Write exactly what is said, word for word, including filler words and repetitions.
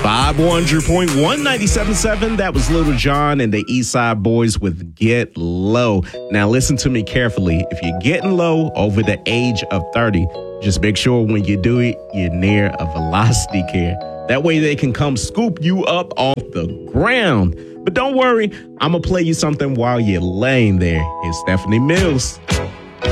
five hundred point one ninety-seven point seven. That was Little John and the East Side Boys with Get Low. Now listen to me carefully. If you're getting low over the age of thirty, just make sure when you do it, you're near a velocity care. That way they can come scoop you up off the ground. But don't worry, I'm going to play you something while you're laying there. It's Stephanie Mills.